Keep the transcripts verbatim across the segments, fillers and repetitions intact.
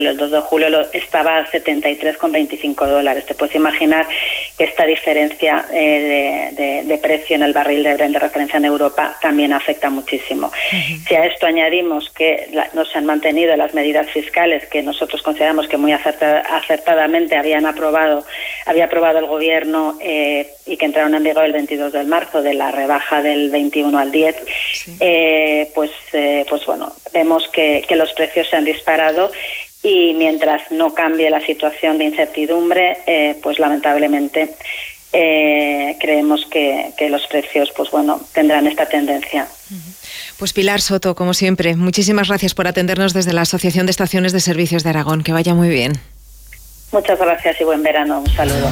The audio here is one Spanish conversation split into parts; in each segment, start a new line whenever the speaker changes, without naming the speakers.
El dos de julio lo, estaba a setenta y tres con veinticinco dólares. Te puedes imaginar que esta diferencia eh, de, de, de precio en el barril de Brent de referencia en Europa también afecta muchísimo. Uh-huh. Si a esto añadimos que la, no se han mantenido las medidas fiscales que nosotros consideramos que muy acertada, acertadamente habían aprobado, había aprobado el Gobierno eh, y que entraron en vigor el veintidós de marzo, de la rebaja del veintiuno al diez, sí. eh, pues, eh, pues bueno, vemos que, que los precios se han disparado. Y mientras no cambie la situación de incertidumbre, eh, pues lamentablemente eh, creemos que, que los precios, pues bueno, tendrán esta tendencia.
Pues Pilar Soto, como siempre, muchísimas gracias por atendernos desde la Asociación de Estaciones de Servicios de Aragón. Que vaya muy bien.
Muchas gracias y buen verano. Un saludo.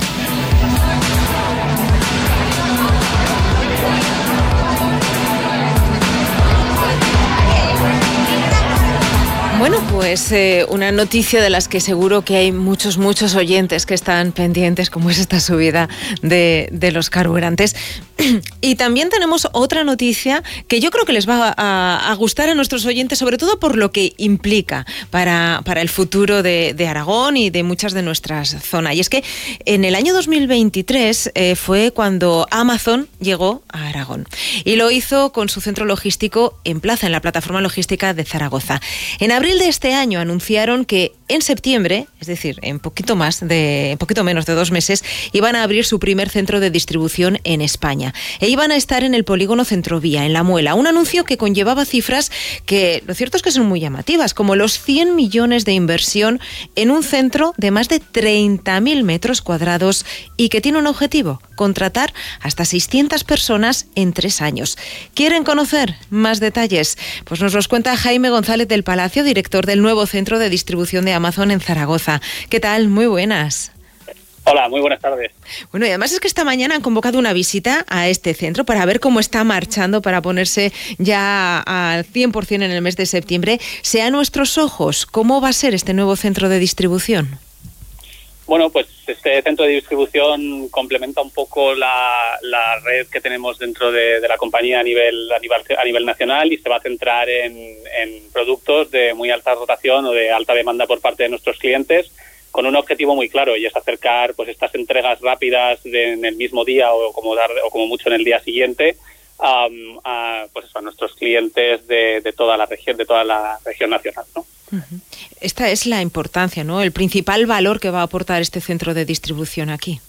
Bueno, pues eh, una noticia de las que seguro que hay muchos, muchos oyentes que están pendientes, como es esta subida de, de los carburantes. Y también tenemos otra noticia que yo creo que les va a, a gustar a nuestros oyentes, sobre todo por lo que implica para, para el futuro de, de Aragón y de muchas de nuestras zonas. Y es que en el año dos mil veintitrés eh, fue cuando Amazon llegó a Aragón. Y lo hizo con su centro logístico en Plaza, en la plataforma logística de Zaragoza. En abril de este año anunciaron que en septiembre, es decir, en poquito más de, en poquito menos de dos meses, iban a abrir su primer centro de distribución en España. E iban a estar en el polígono Centrovía, en La Muela. Un anuncio que conllevaba cifras que lo cierto es que son muy llamativas, como los cien millones de inversión en un centro de más de treinta mil metros cuadrados y que tiene un objetivo: contratar hasta seiscientas personas en tres años. ¿Quieren conocer más detalles? Pues nos los cuenta Jaime González del Palacio, director del nuevo centro de distribución de Amazon en Zaragoza. ¿Qué tal? Muy buenas.
Hola, muy buenas tardes.
Bueno, y además es que esta mañana han convocado una visita a este centro para ver cómo está marchando, para ponerse ya al cien por ciento en el mes de septiembre. Sea a nuestros ojos, ¿cómo va a ser este nuevo centro de distribución?
Bueno, pues este centro de distribución complementa un poco la, la red que tenemos dentro de, de la compañía a nivel, a nivel a nivel nacional, y se va a centrar en, en productos de muy alta rotación o de alta demanda por parte de nuestros clientes, con un objetivo muy claro, y es acercar pues estas entregas rápidas de, en el mismo día o como dar o como mucho en el día siguiente um, a pues eso, a nuestros clientes de, de toda la región, de toda la región nacional, ¿no?
Uh-huh. Esta es la importancia, ¿no? El principal valor que va a aportar este centro de distribución aquí.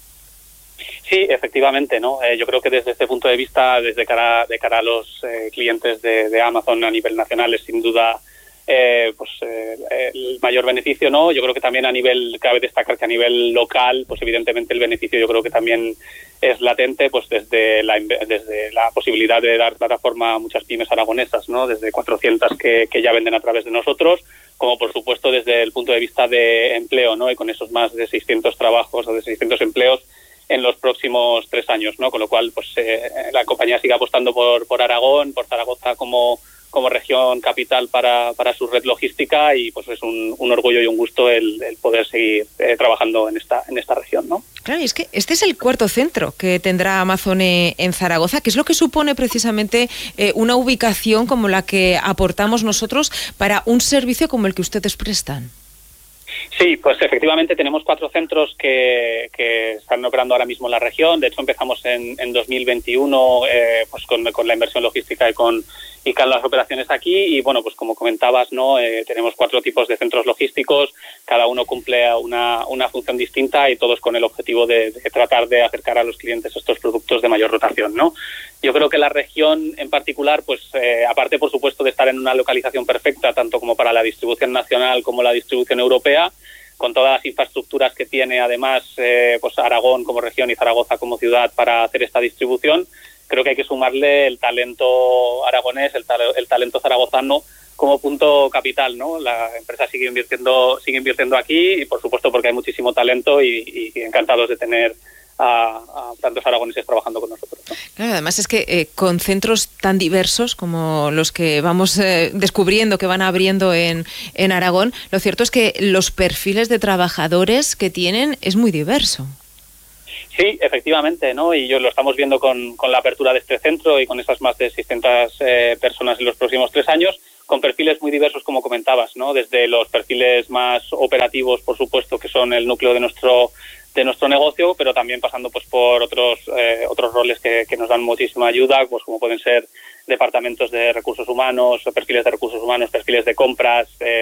Sí, efectivamente, ¿no? Eh, yo creo que desde este punto de vista, desde cara de cara a los eh, clientes de, de Amazon a nivel nacional, es sin duda eh, pues eh, el mayor beneficio, ¿no? Yo creo que también a nivel, cabe destacar que a nivel local, pues evidentemente el beneficio yo creo que también es latente, pues desde la desde la posibilidad de dar plataforma a muchas pymes aragonesas, ¿no? Desde cuatrocientas que, que ya venden a través de nosotros, como por supuesto desde el punto de vista de empleo, ¿no? Y con esos más de seiscientos trabajos o de seiscientos empleos en los próximos tres años, ¿no? Con lo cual, pues eh, la compañía sigue apostando por por Aragón, por Zaragoza como como región capital para, para su red logística, y pues es un, un orgullo y un gusto el, el poder seguir eh, trabajando en esta en esta región, ¿no?
Claro, y es que este es el cuarto centro que tendrá Amazon en Zaragoza, que es lo que supone precisamente eh, una ubicación como la que aportamos nosotros para un servicio como el que ustedes prestan.
Sí, pues efectivamente tenemos cuatro centros que, que están operando ahora mismo en la región. De hecho, empezamos en, en dos mil veintiuno eh, pues con, con la inversión logística y con y con las operaciones aquí. Y bueno, pues como comentabas, no eh, tenemos cuatro tipos de centros logísticos. Cada uno cumple una, una función distinta y todos con el objetivo de, de tratar de acercar a los clientes estos productos de mayor rotación, ¿no? Yo creo que la región en particular, pues eh, aparte por supuesto de estar en una localización perfecta, tanto como para la distribución nacional como la distribución europea, con todas las infraestructuras que tiene además eh, pues Aragón como región y Zaragoza como ciudad para hacer esta distribución, creo que hay que sumarle el talento aragonés, el, ta- el talento zaragozano como punto capital, ¿no? La empresa sigue invirtiendo, sigue invirtiendo aquí, y por supuesto porque hay muchísimo talento y, y encantados de tener a, a tantos aragoneses trabajando con nosotros, ¿no?
Claro, además es que eh, con centros tan diversos como los que vamos eh, descubriendo que van abriendo en, en Aragón, lo cierto es que los perfiles de trabajadores que tienen es muy diverso.
Sí, efectivamente, ¿no? Y yo lo estamos viendo con, con la apertura de este centro y con esas más de seiscientas eh, personas en los próximos tres años, con perfiles muy diversos, como comentabas, ¿no? Desde los perfiles más operativos, por supuesto, que son el núcleo de nuestro de nuestro negocio, pero también pasando pues por otros eh, otros roles que, que nos dan muchísima ayuda, pues como pueden ser departamentos de recursos humanos, perfiles de recursos humanos, perfiles de compras, eh,